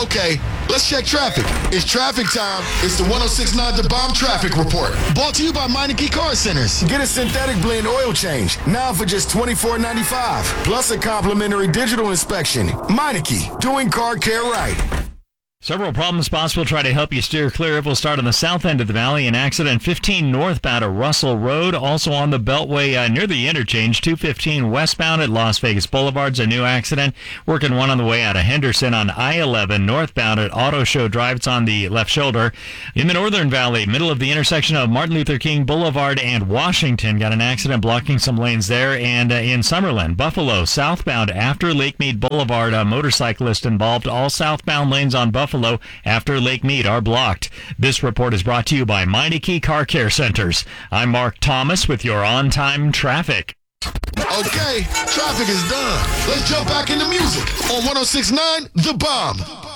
Okay, let's check traffic. It's traffic time. It's the 106.9 The Bomb Traffic Report. Brought to you by Meineke Car Centers. Get a synthetic blend oil change now for just $24.95. Plus a complimentary digital inspection. Meineke, doing car care right. Several problem spots we'll try to help you steer clear of. We'll start on the south end of the valley. An accident 15 northbound at Russell Road. Also on the Beltway near the interchange, 215 westbound at Las Vegas Boulevard's a new accident. Working one on the way out of Henderson on I-11 northbound at Auto Show Drive. It's on the left shoulder. In the northern valley, middle of the intersection of Martin Luther King Boulevard and Washington, got an accident blocking some lanes there. And in Summerlin, Buffalo, southbound after Lake Mead Boulevard, a motorcyclist involved. All southbound lanes on Buffalo after Lake Mead are blocked. This report is brought to you by Meineke Car Care Centers. I'm Mark Thomas with your on-time traffic. Okay, traffic is done. Let's jump back into music on 106.9 The Bomb.